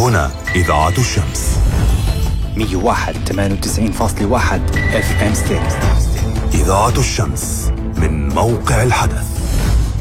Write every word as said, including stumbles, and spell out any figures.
هنا إذاعة الشمس مية وواحد ثمانية وتسعين فاصلة واحد اف ام ستيت. إذاعة الشمس من موقع الحدث.